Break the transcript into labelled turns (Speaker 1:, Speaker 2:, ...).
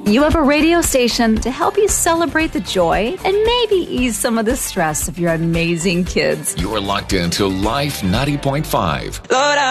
Speaker 1: You have a radio station to help you celebrate the joy and maybe ease some of the stress of your amazing kids.
Speaker 2: You're locked into Life 90.5.
Speaker 3: Lord,